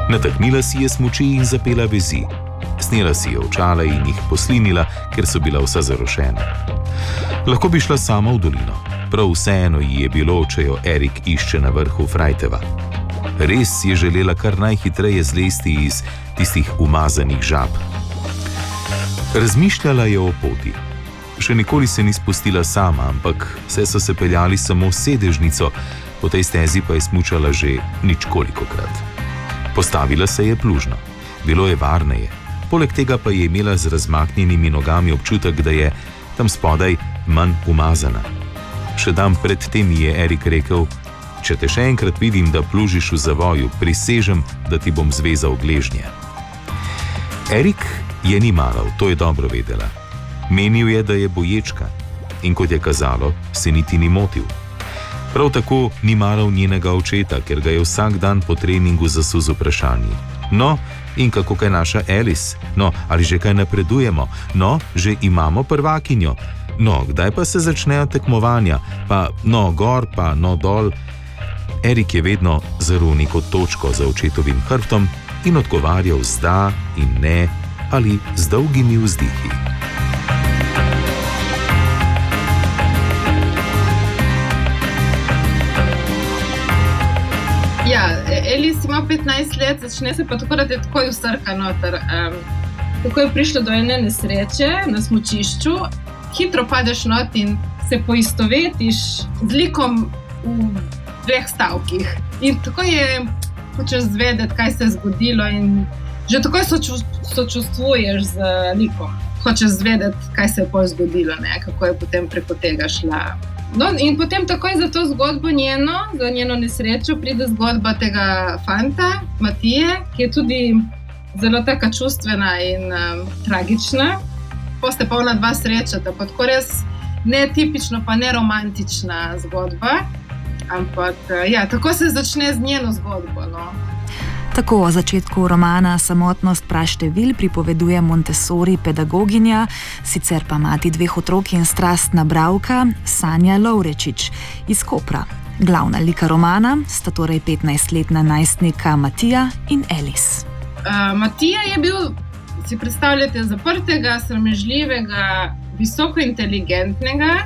Nataknila si je smuči in zapela vezi. Snela si je očala in jih poslinila, ker so bila vsa zarošena. Lahko bi šla sama v dolino. Prav vseeno ji je bilo, če jo Erik išče na vrhu Frajteva. Res je želela kar najhitreje zlesti iz tistih umazanih žab. Razmišljala je o poti. Še nikoli se ni spustila sama, ampak vse so se peljali samo sedežnico, po tej stezi pa je smučala že ničkolikokrat. Postavila se je plužno. Bilo je varneje. Poleg tega pa je imela z razmaknjenimi nogami občutek, da je tam spodaj manj umazana. Še dan pred tem je Erik rekel: če te še enkrat vidim, da plužiš v zavoju, prisežem, da ti bom zvezal gležnje. Erik je ni maral, to je dobro vedela. Menil je, da je boječka in kot je kazalo, se niti ni motil. Prav tako ni maral njenega očeta, ker ga je vsak dan po treningu zasul z vprašanji. No, in kako kaj naša Alice? No, ali že kaj napredujemo? No, že imamo prvakinjo? No, kdaj pa se začnejo tekmovanja? Pa no gor, pa no dol. Erik je vedno zaril neko točko za očetovim hrbtom in odgovarjal z da in ne ali z dolgimi vzdihi. Ja, Alice ima 15 let, začne se pa tako, da te takoj vsrka noter. Tako je prišlo do ene nesreče na smučišču, hitro padeš not in se poistovetiš z likom v 2 stavkih. In tako je, hočeš zvedeti, kaj se je zgodilo in že takoj sočustvuješ z likom. Hočeš zvedeti, kaj se je potem zgodilo, ne? Kako je potem preko tega šla. No, in potem takoj za to zgodbo za njeno nesrečo pride zgodba tega fanta, Matije, ki je tudi zelo taka čustvena in tragična. Poste pa ona dva srečata, pa tako res netipično pa neromantična zgodba. Ampak ja, tako se začne z njeno zgodbo, no. Tako o začetku romana Samotnost praštevil pripoveduje Montessori pedagoginja, sicer pa mati 2 otrok in strastna bralka Sanja Lovrečič iz Kopra. Glavna lika romana sta torej 15-letna najstnika Matija in Alice. Matija je bil, si predstavljate, zaprtega, sramežljivega, visoko inteligentnega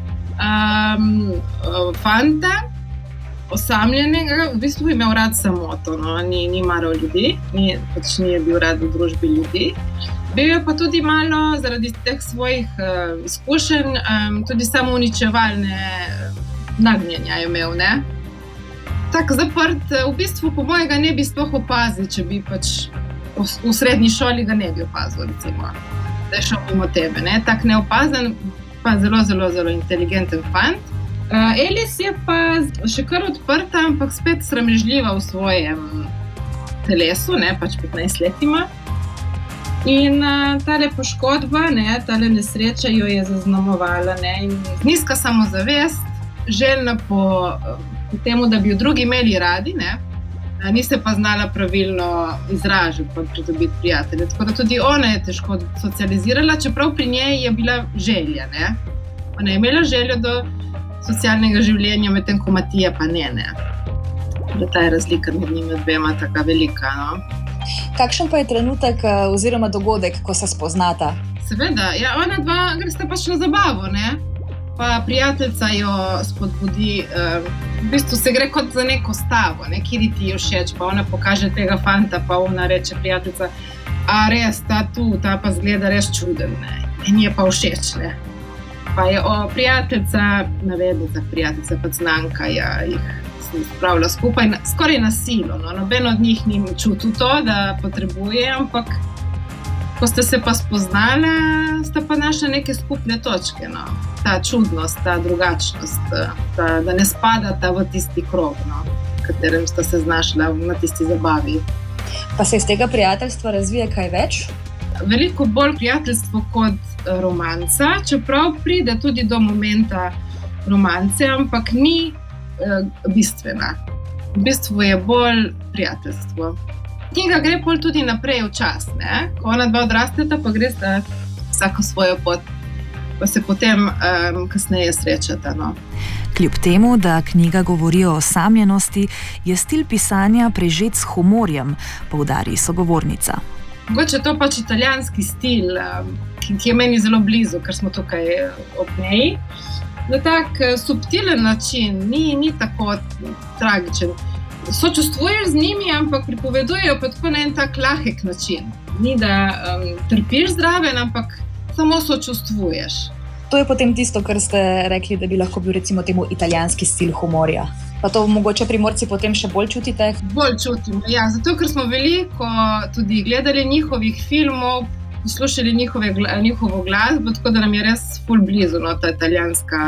fanta, osamljenega, v bistvu je imel rad samoto, no, ni maral ljudi, ni bil rad v družbi ljudi. Bil je pa tudi malo, zaradi teh svojih izkušenj, tudi samouničevalne nagnjenja je imel, ne. Tak zaprt, v bistvu po mojega ne bi sploh opazil, če bi pač v srednji šoli ga ne bi opazil, recimo, da je šel mimo tebe, ne. Tak neopazen, pa zelo, zelo, zelo inteligenten fant. Alice je pa še kar odprta, ampak spet sramežljiva v svojem telesu, ne, pač 15 let ima. In tale poškodba, ne, tale nesreča jo je zaznamovala, ne, in nizka samozavest, željna po temu, da bi jo drugi imeli radi, ne, ni se pa znala pravilno izražati, pa pridobiti prijatelje. Tako da tudi ona je težko socializirala, čeprav pri njej je bila želja, ne. Ona je imela željo do socialnega življenja, medtem ko Matija pa ne. Da ta je razlika med njima dvema taka velika, no. Kakšen pa je trenutek oziroma dogodek, ko se spoznata? Seveda, ja, ona dva gresta pač na zabavo, ne. Pa prijateljica jo spodbudi, v bistvu se gre kot za neko stavo, ne, kjer ti je všeč, pa ona pokaže tega fanta, pa ona reče prijateljica, a res, ta pa zgleda res čuden, ne, in je pa všeč, ne. Pa je prijateljica, navednica prijateljica, pa znanka, ja, jih spravlja skupaj, skoraj na silo, no, noben od njih ni čutil to, da potrebuje, ampak ko ste se pa spoznala, sta pa našla neke skupne točke, no. Ta čudnost, ta drugačnost, da ne spadata v tisti krog, no, v katerem sta se znašla na tisti zabavi. Pa se iz tega prijateljstva razvije kaj več? Veliko bolj prijateljstvo kot romanca, čeprav pride tudi do momenta romance, ampak ni bistvena. V bistvu je bolj prijateljstvo. Knjiga gre pol tudi naprej v čas, ne? Ko ona dva odrasteta, pa gre za vsako svojo pot. pa se potem kasneje srečata. No. Kljub temu, da knjiga govori o osamljenosti, je stil pisanja prežet s humorjem, poudari sogovornica. Mogoče je to pač italijanski stil, ki je meni zelo blizu, ker smo tukaj ob njej. Na tak subtilen način, ni tako tragičen. Sočustvuješ z njimi, ampak pripovedujejo pa tako na en tak lahek način. Ni, da trpiš zraven, ampak samo sočustvuješ. To je potem tisto, kar ste rekli, da bi lahko bil recimo temu italijanski stil humorja. Pa to mogoče Primorci potem še bolj čutite? Bolj čutimo, ja. Zato, ker smo veliko tudi gledali njihovih filmov, poslušali njihovo glasbo, tako da nam je res ful blizu, no, ta italijanska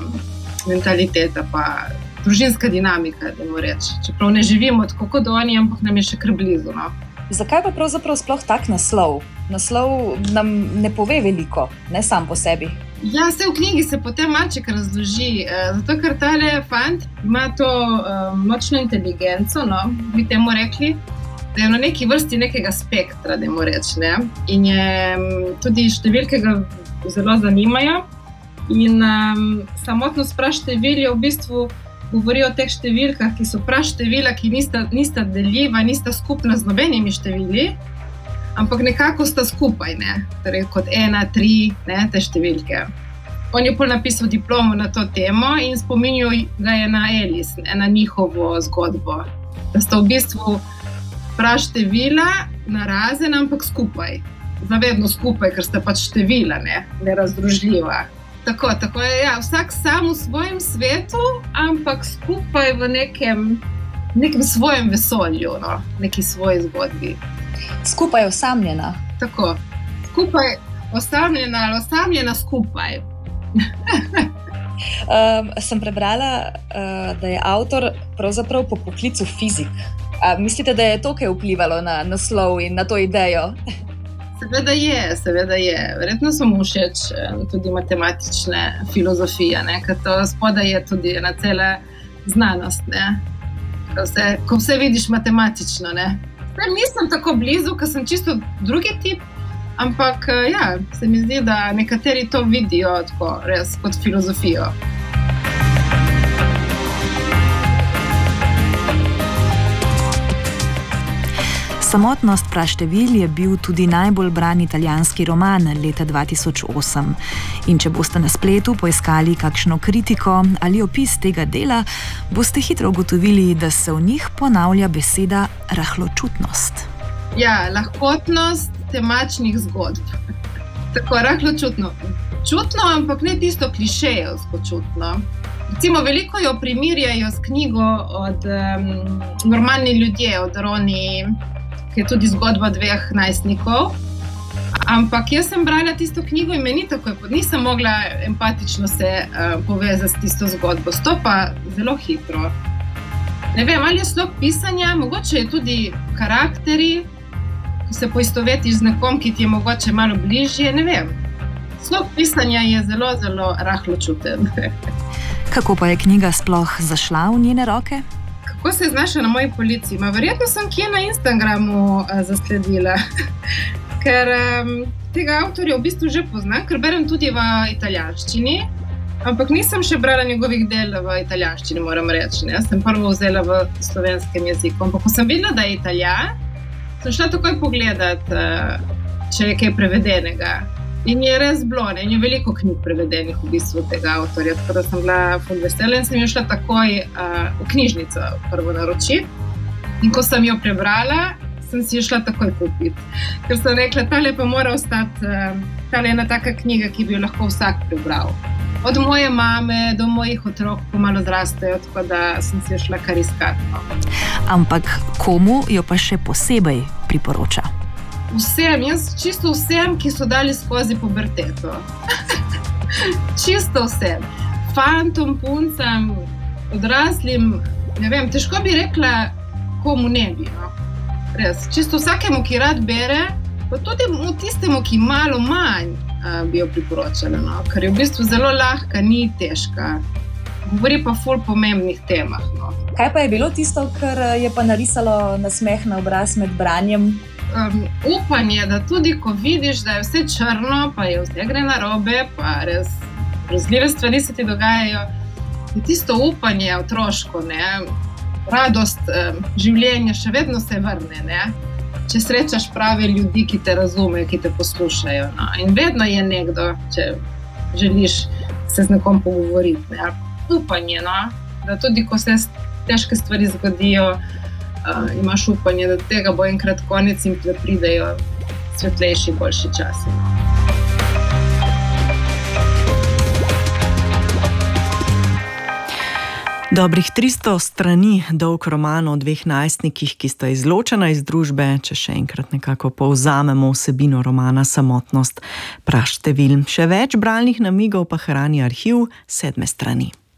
mentaliteta pa družinska dinamika, da mu reči. Čeprav ne živimo tako kot oni, ampak nam je še kar blizu, no. Zakaj pa pravzaprav sploh tak naslov? Naslov nam ne pove veliko, ne sam po sebi. Ja, v knjigi se potem malček razloži, zato ker tale fant ima to močno inteligenco, no, bi temu rekli, da je na neki vrsti nekega spektra, da mu reči, ne. In je tudi številke ga zelo zanimajo in samotnost praštevil je v bistvu govori o teh številkah, ki so praštevila, ki nista deljiva, nista skupna z nobenimi števili, ampak nekako sta skupaj, ne? Torej, kot 1, 3, ne, te številke. On je pol napisal diplomo na to temo in spominjal ga je na Alice, na njihovo zgodbo. Da sta v bistvu praštevila narazen, ampak skupaj. Zavedno skupaj, ker sta pač števila, ne, nerazdružljiva. Tako je, ja, vsak sam v svojem svetu, ampak skupaj v nekem svojem vesolju, no, neki svoji zgodbi. Skupaj osamljena. Tako, skupaj osamljena ali osamljena skupaj. Sem prebrala, da je avtor pravzaprav po poklicu fizik. Mislite, da je to kaj vplivalo na naslov in na to idejo? Seveda je. Verjetno so mu všeč tudi matematične filozofije, ne? Ker to spodaj je tudi ena cela znanost, ne? Ko vse vidiš matematično, ne? Nisem tako blizu, ker sem čisto drugi tip, ampak ja, se mi zdi, da nekateri to vidijo tako res kot filozofijo. Samotnost praštevil je bil tudi najbolj bran italijanski roman leta 2008. In če boste na spletu poiskali kakšno kritiko ali opis tega dela, boste hitro ugotovili, da se v njih ponavlja beseda rahločutnost. Ja, lahkotnost temačnih zgodb. Tako, rahločutno. Čutno, ampak ne tisto klišejevsko čutno. Recimo, veliko jo primerjajo s knjigo od Normalni ljudje, od Roni, ki je tudi zgodba dveh najstnikov. Ampak jaz sem brala tisto knjigo in meni tako, nisem mogla empatično se povezati s tisto zgodbo. To pa zelo hitro. Ne vem, ali je slog pisanja, mogoče je tudi karakteri, ko se poistovetiš z nekom, ki ti je mogoče malo bližje, ne vem. Slog pisanja je zelo, zelo rahločuten. Kako pa je knjiga sploh zašla v njene roke? Kako se je znašla na moji polici? Verjetno sem kje na Instagramu zasledila, ker tega avtorja v bistvu že poznam, ker berem tudi v italijanščini, ampak nisem še brala njegovih del v italijanščini, moram reči. Ne? Sem prvo vzela v slovenskem jeziku, ampak ko sem videla, da je Italijan, sem šla takoj pogledati, če je kaj prevedenega. In je res bilo, ne? In je veliko knjig prevedenih v bistvu tega avtorja, tako da sem bila ful vesela in sem jo šla takoj v knjižnico prvo naročiti. In ko sem jo prebrala, sem si jo šla takoj kupiti. Ker sem rekla, tale pa mora ostati, tale je ena taka knjiga, ki bi jo lahko vsak prebral. Od moje mame do mojih otrok, ko malo zrastejo, tako da sem si jo šla kar iskati. Ampak komu jo pa še posebej priporoča? Vsem, jaz čisto vsem, ki so dali skozi puberteto. Čisto vsem. Fantom, puncam, odraslim, ne vem, težko bi rekla, komu ne bi. No? Res, čisto vsakemu, ki rad bere, pa tudi tistemu, ki malo manj bi jo priporočala, no? Ker je v bistvu zelo lahka, ni težka. govori pa ful pomembnih temah. No. Kaj pa je bilo tisto, kar je pa narisalo nasmeh na obraz med branjem? Upanje, da tudi ko vidiš, da je vse črno, pa je vse gre narobe, pa res grozljive stvari se ti dogajajo, je tisto upanje otroško, ne? Radost življenja še vedno se vrne, ne? Če srečaš prave ljudi, ki te razumejo, ki te poslušajo. No? In vedno je nekdo, če želiš se z nekom pogovoriti. Ne? Upanje, no? Da tudi ko se težke stvari zgodijo, imaš upanje, da tega bo enkrat konec in da pridejo svetlejši, boljši časi. Dobrih 300 strani dolg roman o dveh najstnikih, ki sta izločena iz družbe, če še enkrat nekako povzamemo vsebino romana Samotnost praštevil. Še več bralnih namigov pa hrani arhiv 7 strani.